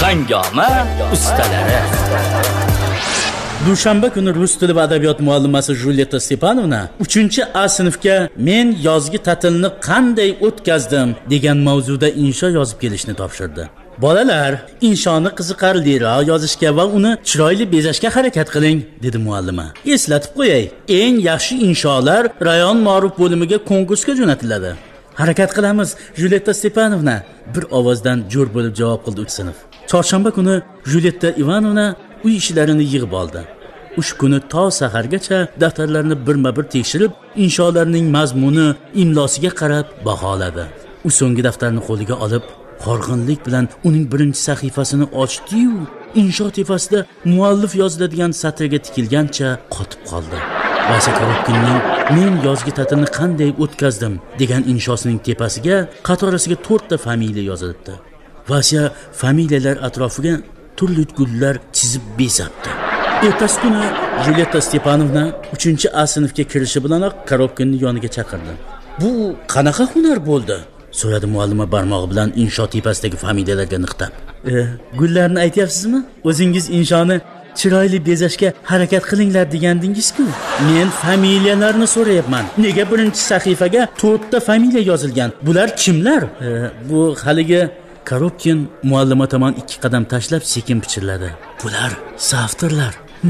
Hangoma ustalari. Dushanba kuni rus tili va adabiyot muallimasi Julieta Stepanovna 3A sinfga men yozgi ta'tilni qanday o'tkazdim degan mavzuda insho yozib kelishni topshirdi. Bolalar, inshoni qiziqarliroq yozishga va uni chiroyli bezashga harakat qiling, dedi muallima. Eslatib qo'yay, eng yaxshi insholar rayon ma'ruf bo'limiga konkursga jo'natiladi. Harakat qilamiz, Julieta Stepanovna, bir ovozdan jo'r bo'lib javob qildi 3 sinf. Chorshanba kuni Julieta Ivanovna uy ishlarini yig'ib oldi. Ush kuni to sahargacha daftarlarni birma-bir tekshirib, insholarning mazmuni, imlosiga qarab baholadi. U so'nggi daftarni qo'liga olib, horg'inlik bilan uning birinchi sahifasini ochdi-yu, insho tepasida muallif yoziladigan satrga tikilgancha qotib qoldi. Vasya Korobkinning men yozgi ta'tilni qanday o'tkazdim degan inshosining tepasiga qatorasiga 4 ta familiya yozilibdi. Vasya familiyalar atrofiga turli gullar chizib bezabdi. Ertasi kuni Julieta Stepanovna 3A sinfga kirishi bilanoq Korobkinni yoniga chaqirdi. "Bu qanaqa hunar bo'ldi?" so'radi muallima barmog'i bilan insho tepasidagi familiyalarga niqtab. Gullarni aytyapsizmi? O'zingiz inshoni chiroyli bezashga harakat qilinglar degandingiz-ku. Men familiyalarni so'rayapman. Nega birinchi sahifaga 4 ta familiya yozilgan? Bular kimlar? Bu haligi Korobkin muallima tomon 2 qadam tashlab sekin pichirladi. Bular saftirlar.